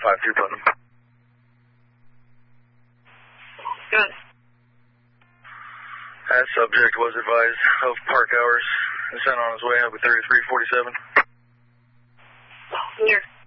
5-2 Putnam. Good. That subject was advised of park hours and sent on his way up at 3347. Here.